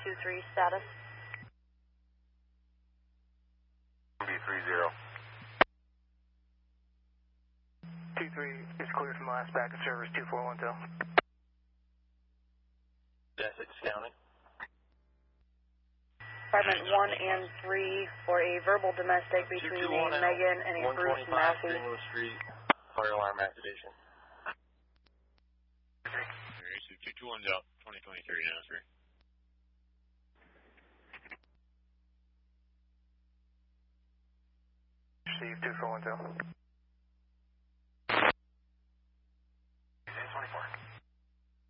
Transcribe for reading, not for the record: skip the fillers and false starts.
2-3 status. 30. 2-3 is cleared from last packet service 2410. Essex County. Department 1 and 3 for a verbal domestic between a Megan and a Bruce Massey. 125 Greenwood Street, fire alarm activation. Alright, so 221's out, 2023 now, sir. Received 2410.